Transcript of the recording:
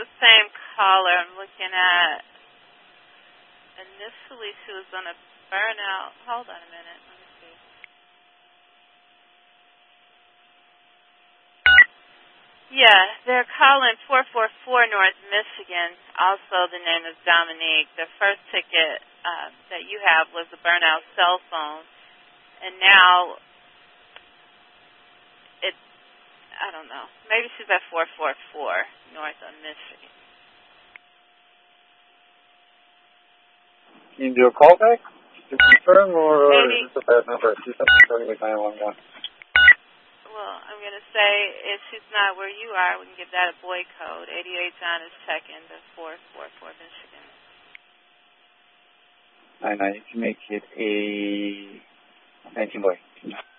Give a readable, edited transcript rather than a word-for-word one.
the same caller I'm looking at. Initially, she was on a burnout. Hold on a minute. Let me see. Yeah, they're calling 444 North Michigan. Also, the name is Dominique. The first ticket that you have was a burnout cell phone. And now, I don't know. Maybe she's at 444 North of Michigan. Can you do a callback to confirm, or is this a bad number? Starting with 911. Well, I'm going to say if she's not where you are, we can give that a boy code. 88 John is checking to 444 Michigan. 99, you can make it a 19 boy.